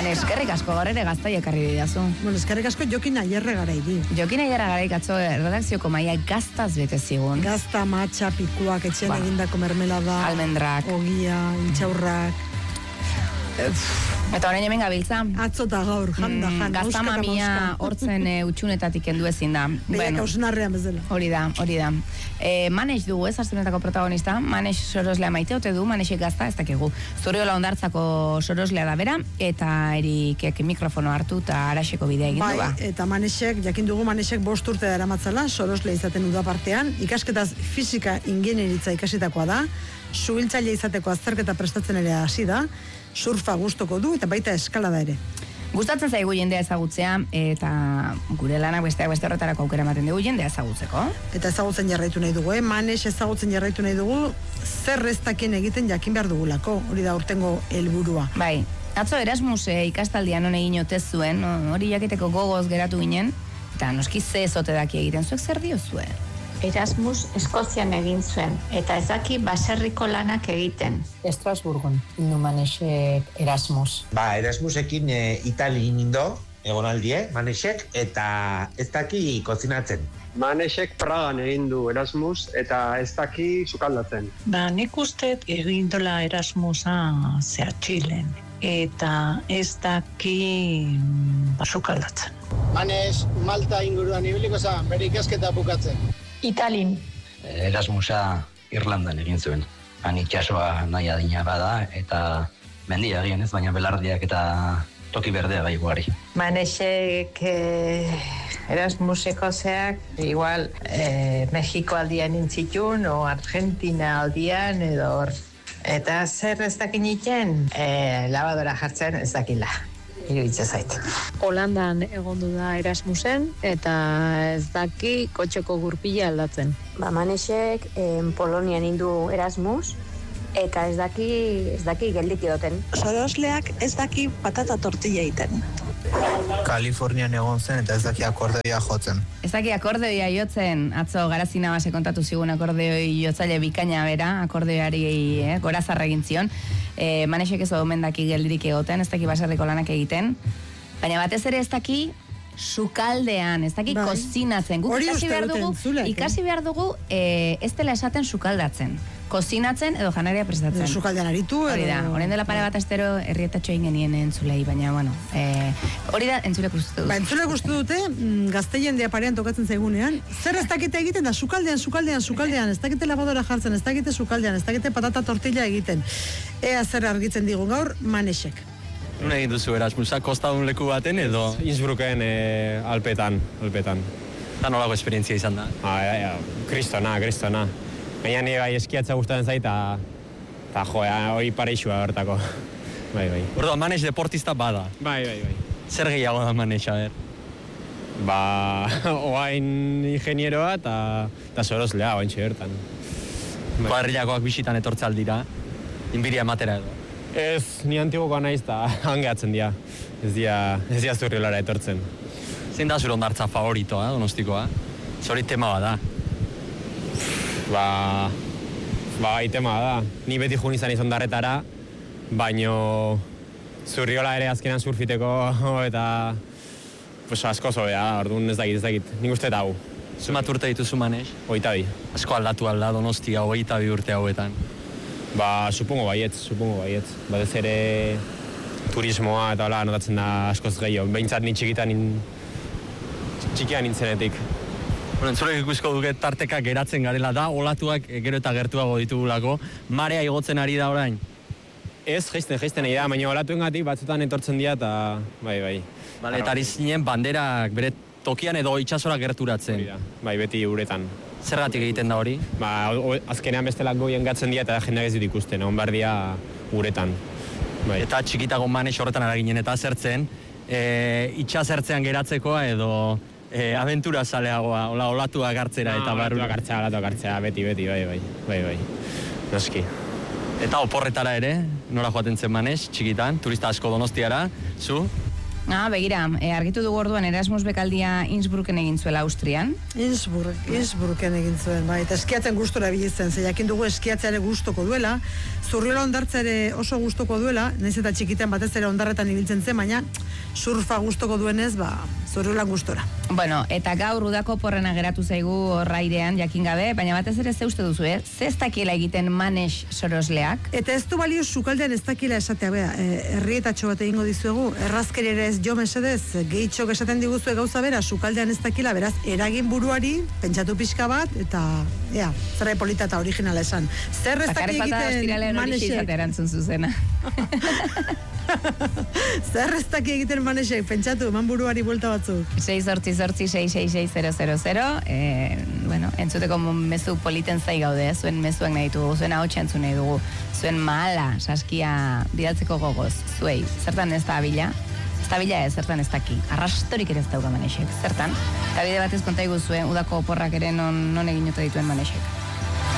Eskerrik asko gaur ere gazta ekarri didazu. Bueno, eskerrik asko Jokin Aierre Garairi. Jokin Aierre Garaik atzo redakzioko maila gaztaz bete zigun. Gazta, matxa, pikuak, etxean egindako mermelada, almendrak, ogia, intxaurrak. Eta orain hemen gabiltza. Atzo eta gaur, janda. Gazta mamia hortzen utxunetatik kendu ezin da. Behiak hausenarrean bezala. Hori da. Manex dugu, ez, astenetako protagonista. Manex soroslea maite ote du, Manexek gazta, ez dakigu. Zuriola Hondartzako soroslea da bera, eta Erikek mikrofono hartu eta Araxeko bidea egin du ba. Eta Manexek, jakin dugu Manexek 5 urte daramatzala, soroslea izaten udapartean, ikasketaz fisika ingenieritza ikasitakoa da, suhiltzaile izateko azterketa prestatzen ere hasi da, surfa gustoko du eta baita eskalada ere. Gustatzen zaigu jendea ezagutzea eta gure lanak beste horretarako aukera ematen dugu jendea ezagutzeko. Eta ezagutzen jarraitu nahi dugu, Manex ezagutzen jarraitu nahi dugu, zer ez dakien egiten jakin behar dugulako, hori da urtengo helburua. Bai, atzo Erasmus ikastaldian non egin ote zuen, hori jakiteko gogoz geratu ginen, eta noski ze ezote daki egiten, zuek zer diozue? Erasmus Eskozian egin zuen, eta ez daki baserriko lanak egiten. Estrasburgon, indu Manexek Erasmus. Erasmusekin Itali indo, egonaldie, Manexek, eta ez daki kozinatzen. Manexek Pragan egin du Erasmus, eta ez daki sukaldatzen. Nik uste egin dola Erasmusa zea Txilen, eta ez daki sukaldatzen. Manex Malta inguruan ibiliko zen, bere ikasketa bukatzen. Italin. Erasmusa Irlandan egin zuen. Itxasoa nahi adina bada, eta mendia egin ez, baina belardiak eta toki berdea bai guari. Manexek Erasmuseko zeak, igual Mexiko aldian intzitun, o Argentina aldian, edo hor. Eta zer ez dakin iten, lavadora jartzen ez dakila. Iruditzen zait. Holandan egondu da Erasmusen eta ez daki kotxeko gurpila aldatzen. Manexek Polonian indu Erasmus eta ez daki geldik edoten. Sorosleak ez daki patata tortilla egiten. Kalifornian egon zen eta ez daki akordeoia jotzen. Ez daki akordeoia jotzen, atzo Garazina base kontatu zigun akordeoi jotzaile bikaina bera, akordeoari gorazarra egin zion. Manexek ez omen daki geldirik egoten, ez daki baserriko lanak egiten, baina batez ere ez daki sukaldean, ez daki kozinatzen. Guk ikasi behar dugu ez dela esaten sukaldatzen. Kozinatzen edo janaria prestatzen. Sukaldean aritu. Hori da, horren dela pare bat astero herrietatxo egin genien entzulei, baina, bueno, hori da entzulek uste dut. Entzulek uste dute, gazteien dea parean tokatzen zaigunean, zer ez dakite egiten da, sukaldean, ez dakite lavadora jartzen, ez dakite sukaldean, ez dakite patata tortilla egiten. Ea zer argitzen digun gaur, Manexek. Non egin duzu Erasmusa, kostadun leku baten edo? Innsbrucken Alpetan. Eta nolako esperientzia izan da? Kristona. Baina nire bai eskiatza gustatzen zait, eta hori pareixua hortako. Bai. Orduan, Manex deportista bada? Bai. Zer gehiago da Manex, ber? Oain ingenieroa eta soroslea, oaintxe bertan. Kuadrillakoak bisitan etortzal dira, inbiria ematera edo? Ez, ni antigukoa naiz eta hangeatzen dira. Ez dia Zurriolara etortzen. Zein da zure Hondartza favoritoa, Donostikoa? Zori tema bada? Tema da. Ni beti jun izan Hondarretara, baino Zurriola ere azkenan surfiteko eta asko zobea, orduan ez dakit. Nik uste eta hau. Zumat urte dituzu Manex? 22. Asko aldatu alda Donostia 22 urte hauetan. Supongo baietz. Batez ere turismoa eta hola notatzen da askoz gehiago. Behintzat ni txikian nintzenetik. Entzulek ikusko duke tarteka geratzen garela da, olatuak gero eta gertuago ditugulako. Marea igotzen ari da orain? Ez, jaisten nahi da, baina olatuengatik batzutan etortzen dira eta bai. Eta ari zinen banderak bere tokian edo itsasora gerturatzen? Bai, beti uretan. Zergatik egiten da hori? Azkenean bestelak goien gatzen dira eta jendeak ez dut ikusten, egon behar dira uretan. Eta txikitago Manex horretan araginen eta zertzen, itxasertzean geratzekoa edo aventura saleagoa, olatuak hartzera eta barru. Olatuak hartzea, beti, bai. Noski. Eta oporretara ere, nora joaten zen Manex, txikitan, turista asko Donostiara, zu? Begira, argitu dugu orduan Erasmus bekaldia Innsbrucken egin zuela Austrian. Innsbrucken egin zuen, bai, eta eskiatzen gustora biltzen, ze jakin dugu eskiatzeare gustoko duela, Zurriola hondartza ere oso gustoko duela, naiz eta txikitan batez ere hondarretan ibiltzen zen, baina surfa gustoko duenez, Zurriola gustora. Bueno, eta gaur udako porrena geratu zaigu horrairean jakin gabe, baina batez ere ze uste duzu, ze ez dakiela egiten manex sorosleak? Eta ez du balio sukaldean ez dakiela esatea, bea, herrietatxo bat egingo dizuegu, errazkeri ere ez jo mesedez, gehitxok esaten diguzue gauza bera, sukaldean ez dakiela, beraz, eragin buruari, pentsatu pixka bat, eta, zerra polita eta originala esan. Zer ez daki egiten manesek? Erantzun zuzena. Zer ez daki egiten manesek, pentsatu, eman buruari buelta batzuk. 688-666-000, bueno, entzuteko mezu politen zai gaude, zuen mezuak nahi ditugu, zuen ahotsa entzun nahi dugu, zuen mahala, saskia bidaltzeko gogoz, zuei, zertan ez da abila? Ez da abila ez, zertan ez daki, arrastorik ere ez dauka manesek, zertan? Eta bide batez kontaigu zuen, udako oporrak ere non egin ote dituen manesek.